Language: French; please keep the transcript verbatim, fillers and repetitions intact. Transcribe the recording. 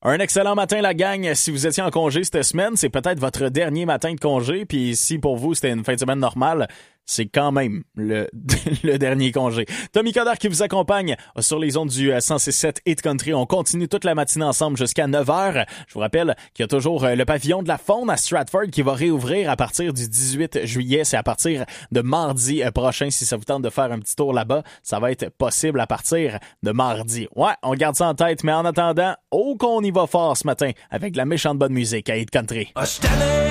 Un excellent matin, la gang. Si vous étiez en congé cette semaine, c'est peut-être votre dernier matin de congé. Puis si pour vous, c'était une fin de semaine normale, c'est quand même le, le dernier congé. Tommy Coderre qui vous accompagne sur les ondes du cent six sept Hit Country. On continue toute la matinée ensemble jusqu'à neuf heures. Je vous rappelle qu'il y a toujours le pavillon de la faune à Stratford qui va réouvrir à partir du dix-huit juillet. C'est à partir de mardi prochain. Si ça vous tente de faire un petit tour là-bas, ça va être possible à partir de mardi. Ouais, on garde ça en tête. Mais en attendant, oh qu'on y va fort ce matin avec la méchante bonne musique à Hit Country.